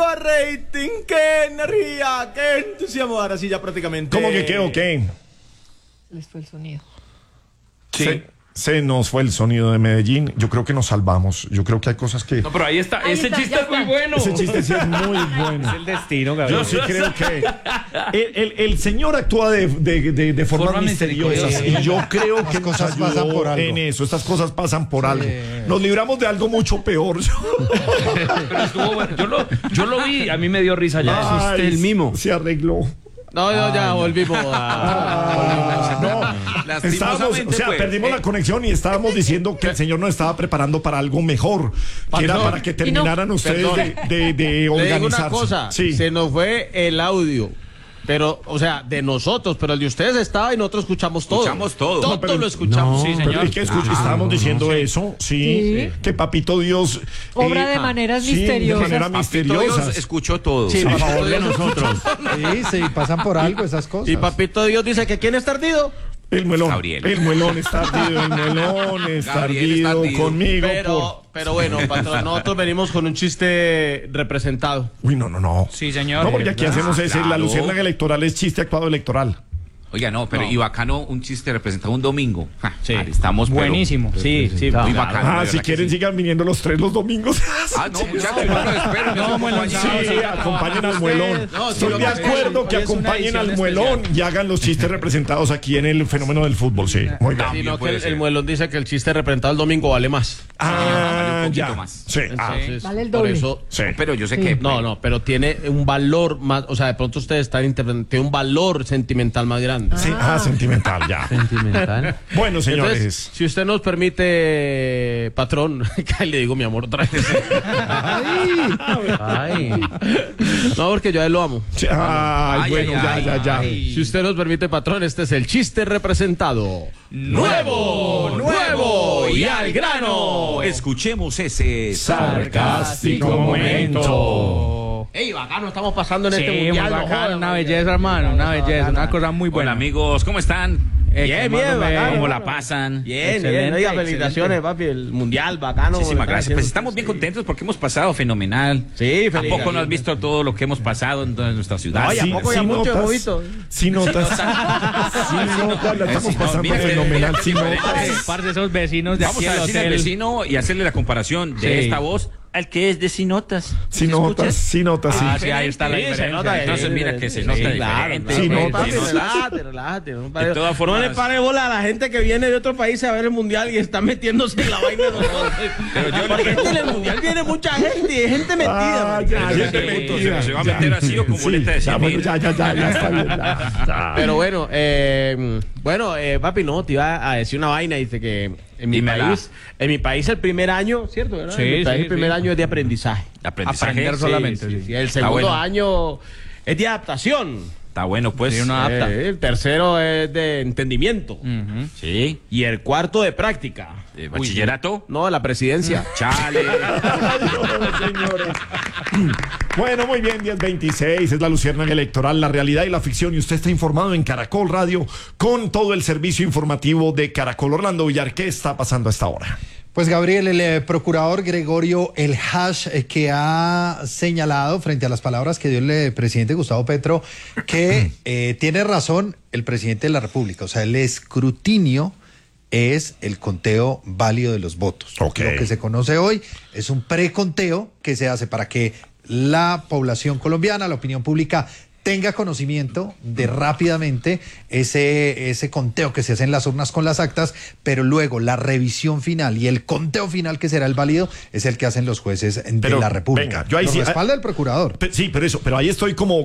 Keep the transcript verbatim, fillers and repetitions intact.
arriba rating, qué energía, qué entusiasmo. Ahora sí ya prácticamente. ¿Cómo que qué o qué? Les fue el sonido. Sí. Se, se nos fue el sonido de Medellín. Yo creo que nos salvamos. Yo creo que hay cosas que... No, pero ahí está. Ahí Ese está, chiste ya es muy está. bueno. Ese chiste sí es muy bueno. Es el destino, Gabriel. Yo sí creo que el, el, el señor actúa de, de, de, de formas Forma misteriosas misteriosa. y yo creo que Las cosas nos ayudó pasan por algo. en eso. Estas cosas pasan por algo. Nos libramos de algo mucho peor. Pero estuvo bueno. Yo lo, yo lo vi, a mí me dio risa ya. Ay, usted el mimo. Se arregló. No, no, ya volvimos a... No, estábamos, o sea, pues, perdimos eh. la conexión y estábamos diciendo que el señor nos estaba preparando para algo mejor, que era para que terminaran ustedes de, de, de Le digo organizarse. una cosa, Sí. se nos fue el audio. Pero, o sea, de nosotros, pero el de ustedes estaba y nosotros escuchamos todo. Escuchamos todo. Todo No, pero- lo escuchamos. Sí, Pero señor. es que escucha, estábamos diciendo eso, sí, Sí. que Papito Dios Obra eh, de maneras sí, de misteriosas. manera Papito misteriosa. Dios escuchó todo. Sí, A favor de nosotros. Sí, sí, pasan por algo esas cosas. Y Papito Dios dice que ¿quién está ardido? El muelón, Gabriel. el muelón está ardido, el muelón está Gabriel está ardido ardido. conmigo. Pero, pero bueno, patrón, nosotros venimos con un chiste representado. por- Uy, no, no, no. Sí, señor. No, porque aquí hacemos ese, la Claro. luciérnaga electoral es chiste actuado electoral. Oiga, no, pero y bacano un chiste representado un domingo. Ja, Sí. vale, estamos pero- Buenísimo. Sí, sí. Muy bacano. Ah, de si verdad quieren que sí. sigan viniendo los tres los domingos. Ah, no, muchachos, no lo espero. No, bueno, Sí, sí, acompañen al muelón. No, sí, Estoy lo de que- acuerdo que hoy es una acompañen edición al muelón y hagan los chistes representados aquí en el fenómeno del fútbol, sí. Muy bien. Sino que puede el, ser. el muelón dice que el chiste representado el domingo vale más. Ah, vale un poquito ya. más. Sí, ah, Entonces, Vale el por doble. eso... sí. Pero yo sé que. No, no, pero tiene un valor más, o sea, de pronto ustedes están interpretando, tiene un valor sentimental más grande. Sí, ah, sentimental, ya. Sentimental. Bueno, señores. Entonces, si usted nos permite, patrón, que le digo mi amor otra vez. Ay. No, porque yo a él lo amo. Sí, ay, Ay, bueno, ay, ya, ay, ya, ya. ay. Si usted nos permite, patrón, este es el chiste representado. Nuevo, nuevo y al grano. Escuchemos ese. Sarcástico momento. Ey, bacano, estamos pasando en Sí, este muy mundial. no bacano, jodan, una man. belleza, hermano, una belleza, una cosa muy Hola buena. amigos, ¿cómo están? Eh, Bien, ¿cómo bien, lo ve? bacano. ¿Cómo la pasan? Bien, Excelente, bien, oiga, excelente. felicitaciones, papi, el mundial, bacano. Muchísimas gracias. Pues Sí. estamos bien contentos porque hemos pasado fenomenal. Sí, ¿A poco no has feliz. visto todo lo que hemos pasado en toda nuestra ciudad? Oye, ¿a Sí, poco sí ya mucho notas, hemos visto? sí notas, sí notas, la estamos pasando mira, fenomenal, mira, sí mira, notas. Parce, parce, esos vecinos de Vamos aquí a al decirle al hotel. vecino y hacerle la comparación de Sí. esta voz al que es de Sinotas. Sí ¿Se notas, escucha? sí notas, sí. Ah, sí, ahí está la Sí, se diferencia. nota, Entonces, eh, mira que se sí, nota claro, diferente. Sí, claro, nota. papi, Se nota. relájate, relájate. No, pare- De todas formas- no le pare bola a la gente que viene de otro país a ver el mundial y está metiéndose en la vaina de nosotros. Pero yo- Porque es que en el mundial viene mucha gente y hay gente metida. Ah, man. ya, Pero ya, ese ya, punto, ya, ¿se va a ya. meter así o con Sí, boleta de ya, cien bueno, mil? ya, ya, ya, ya está bien, ya, ya. Pero bueno, eh, bueno, eh, papi, no, te iba a decir una vaina, dice que en mi Dímela. país, en mi país el primer año, ¿cierto? ¿verdad? Sí, en mi país sí, el primer sí. año es de aprendizaje. Aprendizaje. Aprender Sí, solamente, Sí, sí. sí. El segundo bueno. año es de adaptación. Está bueno, pues. Sí, uno adapta. Eh, el tercero es de entendimiento. Ujú. Sí. Y el cuarto de práctica. Eh, ¿Bachillerato? No, la presidencia. Chale. Señores. Bueno, muy bien, diez veintiséis, es la luciérnaga electoral, la realidad y la ficción, y usted está informado en Caracol Radio con todo el servicio informativo de Caracol. Orlando Villar, ¿qué está pasando a esta hora? Pues Gabriel, el eh, procurador Gregorio El Hash, eh, que ha señalado frente a las palabras que dio el eh, presidente Gustavo Petro, que eh, tiene razón el presidente de la República, o sea, el escrutinio es el conteo válido de los votos. Ok. Lo que se conoce hoy es un preconteo que se hace para que la población colombiana, la opinión pública, tenga conocimiento de rápidamente ese, ese conteo que se hace en las urnas con las actas, pero luego la revisión final y el conteo final, que será el válido, es el que hacen los jueces de Pero, la República. venga, yo ahí Lo sí- respalda el procurador. Pe- Sí, pero eso, pero ahí estoy como